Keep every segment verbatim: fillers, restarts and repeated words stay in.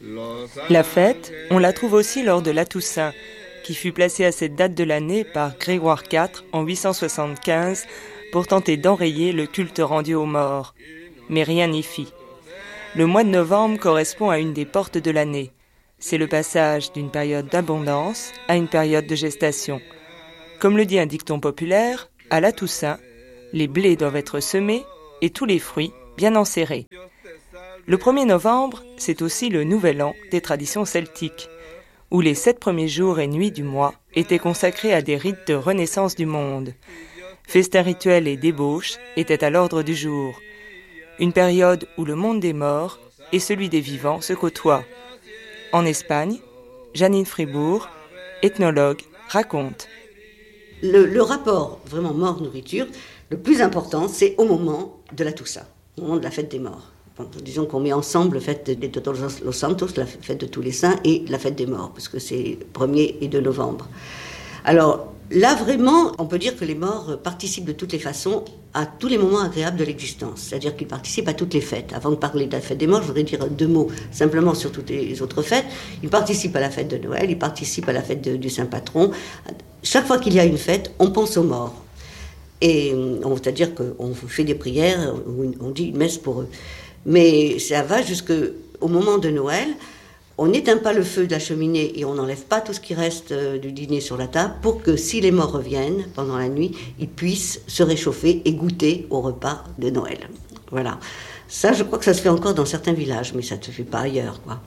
La fête, on la trouve aussi lors de la Toussaint, qui fut placée à cette date de l'année par Grégoire quatre en huit cent soixante-quinze pour tenter d'enrayer le culte rendu aux morts. Mais rien n'y fit. Le mois de novembre correspond à une des portes de l'année. C'est le passage d'une période d'abondance à une période de gestation. Comme le dit un dicton populaire, à la Toussaint, les blés doivent être semés et tous les fruits bien enserrés. Le premier novembre, c'est aussi le nouvel an des traditions celtiques, où les sept premiers jours et nuits du mois étaient consacrés à des rites de renaissance du monde. Festins rituels et débauches étaient à l'ordre du jour. Une période où le monde des morts et celui des vivants se côtoient. En Espagne, Janine Fribourg, ethnologue, raconte. Le, le rapport vraiment mort-nourriture, le plus important, c'est au moment de la Toussaint, au moment de la fête des morts. Bon, disons qu'on met ensemble la fête de Todos los Santos, la fête de tous les saints, et la fête des morts, parce que c'est premier et deux novembre. Alors là, vraiment, on peut dire que les morts participent de toutes les façons à tous les moments agréables de l'existence. C'est-à-dire qu'ils participent à toutes les fêtes. Avant de parler de la fête des morts, je voudrais dire deux mots simplement sur toutes les autres fêtes. Ils participent à la fête de Noël, ils participent à la fête de, du Saint-Patron. Chaque fois qu'il y a une fête, on pense aux morts. Et on, c'est-à-dire qu'on fait des prières, on dit une messe pour eux. Mais ça va jusqu'au moment de Noël. On n'éteint pas le feu de la cheminée et on n'enlève pas tout ce qui reste du dîner sur la table pour que si les morts reviennent pendant la nuit, ils puissent se réchauffer et goûter au repas de Noël. Voilà. Ça, je crois que ça se fait encore dans certains villages, mais ça ne se fait pas ailleurs, quoi.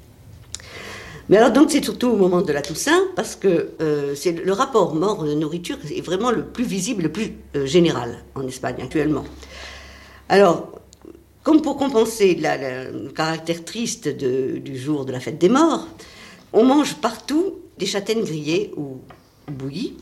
Mais alors donc c'est surtout au moment de la Toussaint, parce que euh, c'est le rapport mort-nourriture est vraiment le plus visible, le plus euh, général en Espagne actuellement. Alors, comme pour compenser la, la, le caractère triste de, du jour de la fête des morts, on mange partout des châtaignes grillées ou bouillies,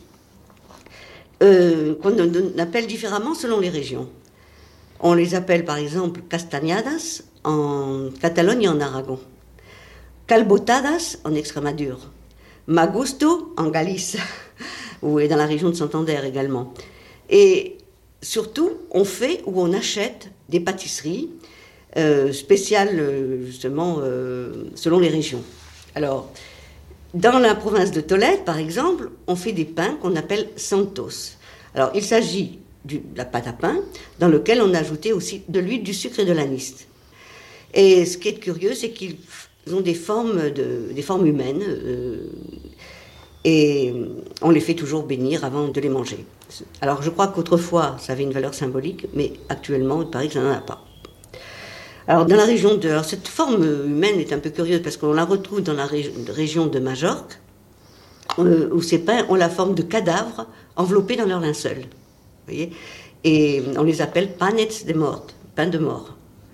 euh, qu'on appelle différemment selon les régions. On les appelle par exemple castañadas en Catalogne et en Aragon, calbotadas en Extremadure, magusto en Galice, ou dans la région de Santander également. Et surtout, on fait ou on achète des pâtisseries euh, spéciales, justement, euh, selon les régions. Alors, dans la province de Tolède, par exemple, on fait des pains qu'on appelle santos. Alors, il s'agit de la pâte à pain, dans lequel on a ajouté aussi de l'huile, du sucre et de l'anis. Et ce qui est curieux, c'est qu'ils ont des formes, de, des formes humaines, euh, et on les fait toujours bénir avant de les manger. Alors je crois qu'autrefois ça avait une valeur symbolique, mais actuellement il paraît que ça n'en a pas. Alors dans la région de... Alors, cette forme humaine est un peu curieuse parce qu'on la retrouve dans la ré... région de Majorque, euh, où ces pains ont la forme de cadavres enveloppés dans leur linceul. Vous voyez ? Et on les appelle panets de mort, pains de mort.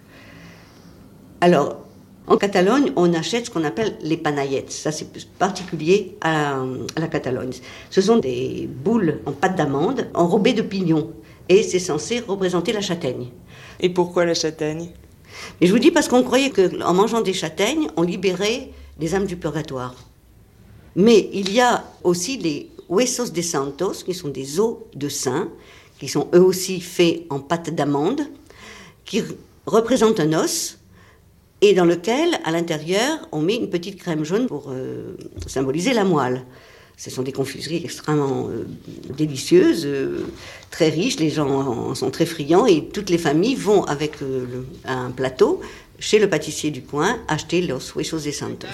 Alors, en Catalogne, on achète ce qu'on appelle les panaillettes. Ça, c'est particulier à, à la Catalogne. Ce sont des boules en pâte d'amande enrobées de pignons. Et c'est censé représenter la châtaigne. Et pourquoi la châtaigne ? Mais je vous dis parce qu'on croyait qu'en mangeant des châtaignes, on libérait les âmes du purgatoire. Mais il y a aussi les huesos de santos, qui sont des os de saints, qui sont eux aussi faits en pâte d'amande, qui représentent un os, et dans lequel, à l'intérieur, on met une petite crème jaune pour euh, symboliser la moelle. Ce sont des confiseries extrêmement euh, délicieuses, euh, très riches, les gens en sont très friands, et toutes les familles vont avec euh, le, un plateau chez le pâtissier du coin acheter los huesos de santos.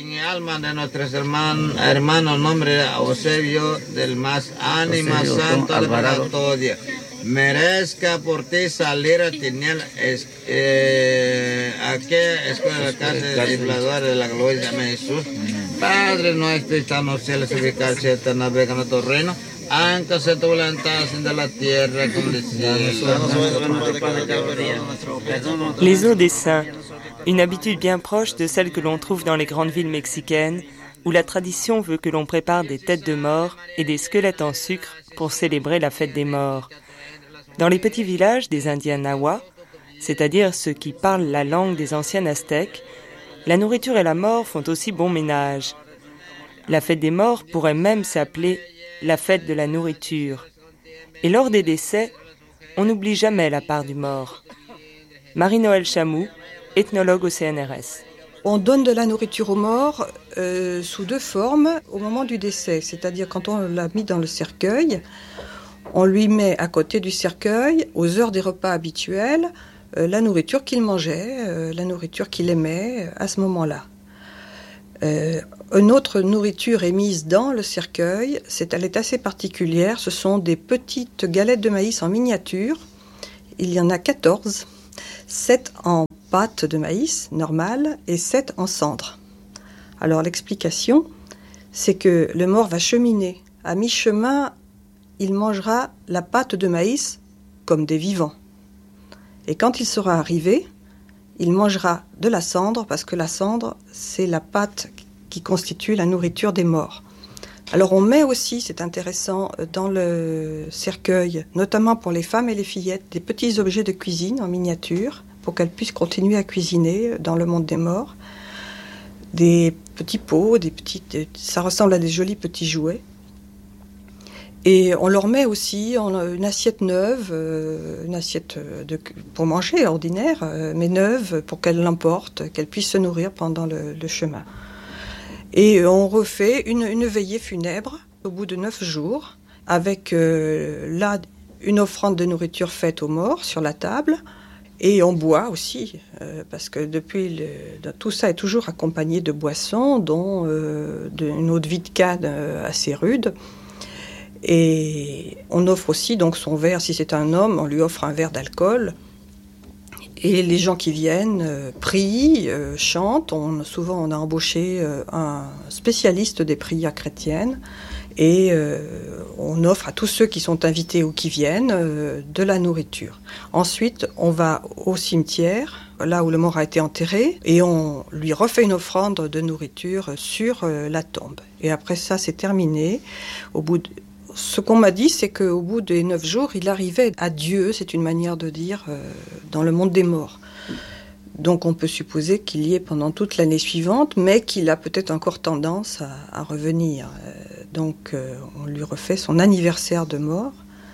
Merezca por ti salir a tener eh, aquí escuela de casa de discipuladores de la gloria de Jesús. Padre nuestro está en los cielos, santificado sea tu nombre, venga tu reino. Aunque sea tu voluntad en la tierra como en el cielo. Les os des saints, une habitude bien proche de celle que l'on trouve dans les grandes villes mexicaines, où la tradition veut que l'on prépare des têtes de mort et des squelettes en sucre pour célébrer la fête des morts. Dans les petits villages des Indiens Nahuas, c'est-à-dire ceux qui parlent la langue des anciens Aztèques, la nourriture et la mort font aussi bon ménage. La fête des morts pourrait même s'appeler la fête de la nourriture. Et lors des décès, on n'oublie jamais la part du mort. Marie-Noëlle Chamou, ethnologue au C N R S. On donne de la nourriture aux morts euh, sous deux formes au moment du décès. C'est-à-dire quand on l'a mis dans le cercueil, on lui met à côté du cercueil, aux heures des repas habituels, euh, la nourriture qu'il mangeait, euh, la nourriture qu'il aimait à ce moment-là. Euh, une autre nourriture est mise dans le cercueil, c'est, elle est assez particulière, ce sont des petites galettes de maïs en miniature. Il y en a quatorze, sept en pâte de maïs normale et sept en cendre. Alors l'explication, c'est que le mort va cheminer. À mi-chemin, il mangera la pâte de maïs comme des vivants. Et quand il sera arrivé, il mangera de la cendre, parce que la cendre, c'est la pâte qui constitue la nourriture des morts. Alors on met aussi, c'est intéressant, dans le cercueil, notamment pour les femmes et les fillettes, des petits objets de cuisine en miniature, pour qu'elles puissent continuer à cuisiner dans le monde des morts. Des petits pots, des petites, ça ressemble à des jolis petits jouets. Et on leur met aussi une assiette neuve, une assiette de, pour manger ordinaire, mais neuve, pour qu'elles l'emportent, qu'elles puissent se nourrir pendant le, le chemin. Et on refait une, une veillée funèbre au bout de neuf jours, avec euh, là une offrande de nourriture faite aux morts sur la table. Et on boit aussi, euh, parce que depuis le, tout ça est toujours accompagné de boissons, dont euh, de, une eau de vie de canne euh, assez rude. Et on offre aussi donc son verre, si c'est un homme, on lui offre un verre d'alcool. Et les gens qui viennent euh, prient, euh, chantent. On, souvent, on a embauché euh, un spécialiste des prières chrétiennes. Et euh, on offre à tous ceux qui sont invités ou qui viennent euh, de la nourriture. Ensuite, on va au cimetière, là où le mort a été enterré, et on lui refait une offrande de nourriture sur euh, la tombe. Et après ça, c'est terminé. Au bout de... Ce qu'on m'a dit, c'est qu'au bout des neuf jours, il arrivait à Dieu, c'est une manière de dire, euh, dans le monde des morts. Donc on peut supposer qu'il y est pendant toute l'année suivante, mais qu'il a peut-être encore tendance à, à revenir. Euh, donc euh, on lui refait son anniversaire de mort.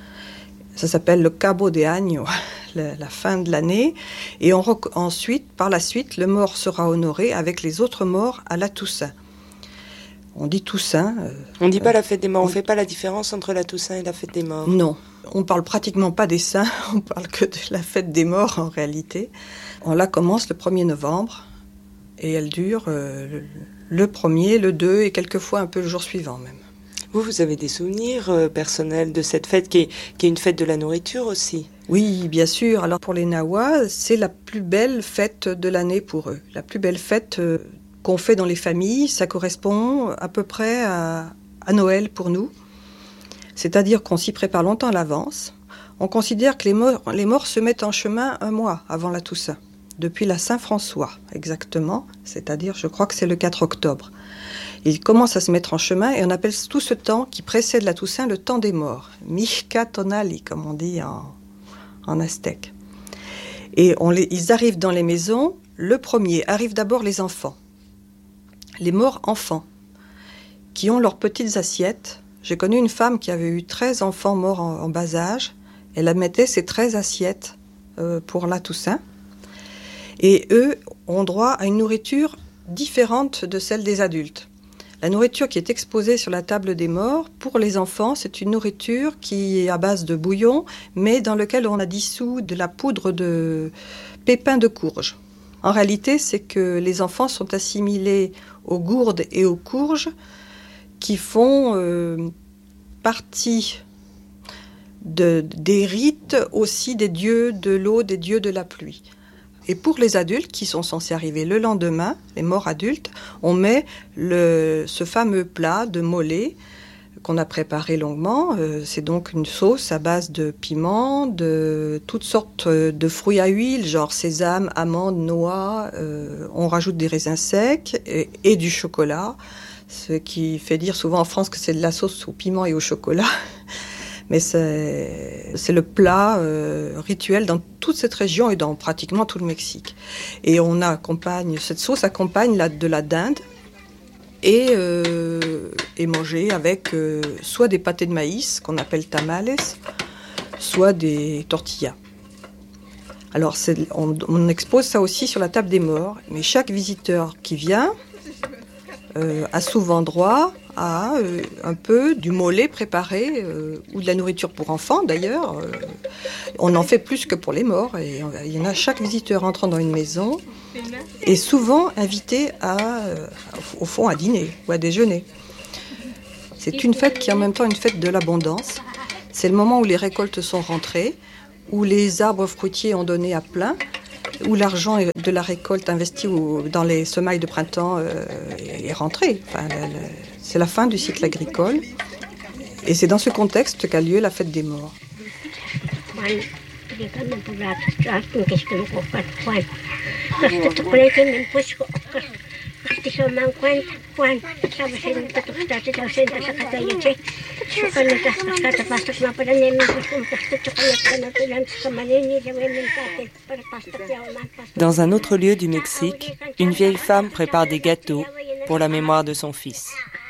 Ça s'appelle le Cabo de Año, la, la fin de l'année. Et on rec- ensuite, par la suite, le mort sera honoré avec les autres morts à la Toussaint. On dit Toussaint. Euh, on ne dit pas euh, la fête des morts, on ne fait pas la différence entre la Toussaint et la fête des morts. Non, on parle pratiquement pas des saints, on parle que de la fête des morts en réalité. On la commence le premier novembre et elle dure euh, le premier, le deux et quelquefois un peu le jour suivant même. Vous, vous avez des souvenirs euh, personnels de cette fête qui est, qui est une fête de la nourriture aussi? Oui, bien sûr. Alors pour les Nahuas, c'est la plus belle fête de l'année pour eux. La plus belle fête euh, qu'on fait dans les familles, ça correspond à peu près à, à Noël pour nous. C'est-à-dire qu'on s'y prépare longtemps à l'avance. On considère que les morts, les morts se mettent en chemin un mois avant la Toussaint, depuis la Saint-François exactement, c'est-à-dire je crois que c'est le quatre octobre. Ils commencent à se mettre en chemin et on appelle tout ce temps qui précède la Toussaint le temps des morts, Mixcatonali, comme on dit en, en aztèque. Et on les, ils arrivent dans les maisons, le premier arrivent d'abord les enfants. Les morts enfants, qui ont leurs petites assiettes. J'ai connu une femme qui avait eu treize enfants morts en, en bas âge. Elle mettait ses treize assiettes euh, pour la Toussaint. Et eux ont droit à une nourriture différente de celle des adultes. La nourriture qui est exposée sur la table des morts, pour les enfants, c'est une nourriture qui est à base de bouillon, mais dans lequel on a dissous de la poudre de pépins de courge. En réalité, c'est que les enfants sont assimilés aux gourdes et aux courges qui font euh, partie de, des rites aussi des dieux de l'eau, des dieux de la pluie. Et pour les adultes qui sont censés arriver le lendemain, les morts adultes, on met le, ce fameux plat de mollet qu'on a préparé longuement. Euh, c'est donc une sauce à base de piment, de toutes sortes de fruits à huile, genre sésame, amandes, noix. Euh, on rajoute des raisins secs et, et du chocolat, ce qui fait dire souvent en France que c'est de la sauce au piment et au chocolat. Mais c'est, c'est le plat euh, rituel dans toute cette région et dans pratiquement tout le Mexique. Et on accompagne, cette sauce accompagne la, de la dinde et euh, est mangée avec euh, soit des pâtés de maïs qu'on appelle tamales, soit des tortillas. Alors, c'est, on, on expose ça aussi sur la table des morts, mais chaque visiteur qui vient euh, a souvent droit à euh, un peu du mollet préparé, euh, ou de la nourriture pour enfants d'ailleurs. Euh, on en fait plus que pour les morts, et il y en a, chaque visiteur entrant dans une maison est souvent invité à, euh, au fond, à dîner ou à déjeuner. C'est une fête qui est en même temps une fête de l'abondance. C'est le moment où les récoltes sont rentrées, où les arbres fruitiers ont donné à plein, où l'argent de la récolte investi dans les semailles de printemps euh, est rentré. Enfin, le, le, c'est la fin du cycle agricole. Et c'est dans ce contexte qu'a lieu la fête des morts. Dans un autre lieu du Mexique, une vieille femme prépare des gâteaux pour la mémoire de son fils.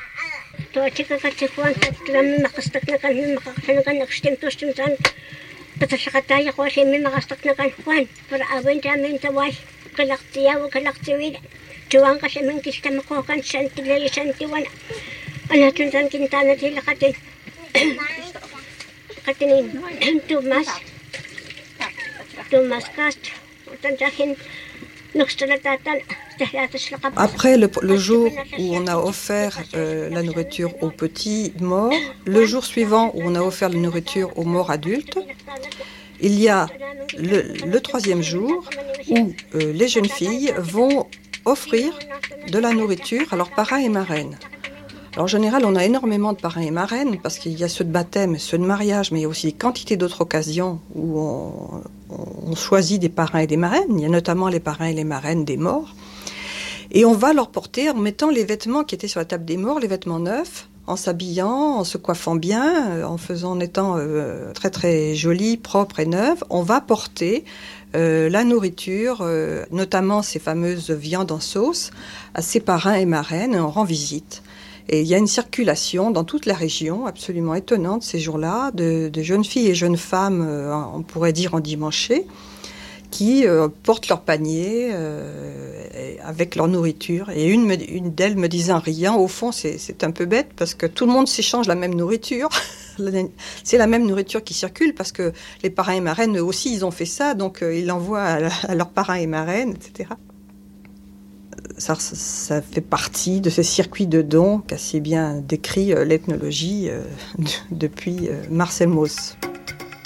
Après le, le jour où on a offert euh, la nourriture aux petits morts, le jour suivant où on a offert la nourriture aux morts adultes, il y a le, le troisième jour où euh, les jeunes filles vont offrir de la nourriture à leurs parrains et marraines. Alors, en général, on a énormément de parrains et marraines parce qu'il y a ceux de baptême, ceux de mariage, mais il y a aussi des quantités d'autres occasions où on, on choisit des parrains et des marraines. Il y a notamment les parrains et les marraines des morts. Et on va leur porter, en mettant les vêtements qui étaient sur la table des morts, les vêtements neufs, en s'habillant, en se coiffant bien, en faisant, en étant euh, très très jolie, propre et neuve, on va porter euh, la nourriture, euh, notamment ces fameuses viandes en sauce, à ses parrains et marraines, et on rend visite. Et il y a une circulation dans toute la région absolument étonnante ces jours-là, de, de jeunes filles et jeunes femmes, euh, on pourrait dire endimanchées, qui euh, portent leur panier euh, avec leur nourriture. Et une, me, une d'elles me disait en riant, au fond c'est, c'est un peu bête parce que tout le monde s'échange la même nourriture. C'est la même nourriture qui circule parce que les parrains et marraines eux aussi ils ont fait ça, donc euh, ils l'envoient à, à leurs parrains et marraines, et cetera. Ça, ça fait partie de ces circuits de dons qu'a si bien décrit euh, l'ethnologie euh, d- depuis euh, Marcel Mauss.